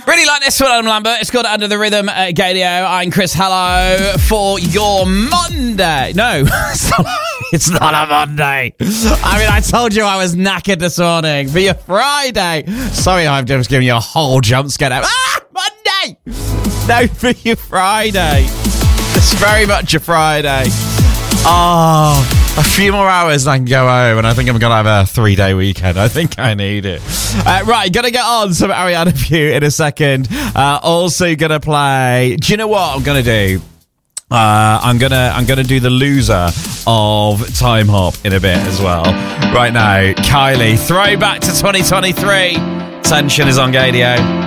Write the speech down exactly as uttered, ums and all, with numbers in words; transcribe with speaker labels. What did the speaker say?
Speaker 1: Really like this one, Adam Lambert. It's called Under the Rhythm at Gadio. I'm Chris Hello for your Monday. No, it's not a Monday. I mean, I told you I was knackered this morning. For your Friday. Sorry, I'm just giving you a whole jump scare now. Ah, Monday! No, for your Friday. It's very much a Friday. Oh, a few more hours and I can go home, and I think I'm going to have a three-day weekend. I think I need it. Uh, right, going to get on some Ariana Pugh in a second. Uh, also going to play... Do you know what I'm going to do? Uh, I'm gonna I'm gonna do the loser of Time Hop in a bit as well. Right now, Kylie, throwback to twenty twenty-three. Tension is on Gadio.